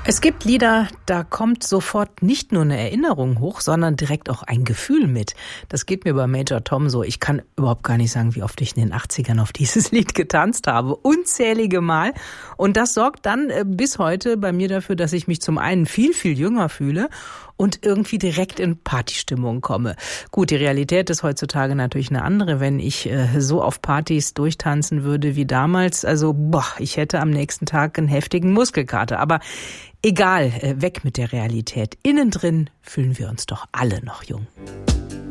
Es gibt Lieder, da kommt sofort nicht nur eine Erinnerung hoch, sondern direkt auch ein Gefühl mit. Das geht mir bei Major Tom so. Ich kann überhaupt gar nicht sagen, wie oft ich in den 80ern auf dieses Lied getanzt habe. Unzählige Mal. Und das sorgt dann bis heute bei mir dafür, dass ich mich zum einen viel, viel jünger fühle und irgendwie direkt in Partystimmung komme. Gut, die Realität ist heutzutage natürlich eine andere. Wenn ich so auf Partys durchtanzen würde wie damals, also ich hätte am nächsten Tag einen heftigen Muskelkater. Aber egal, weg mit der Realität. Innen drin fühlen wir uns doch alle noch jung.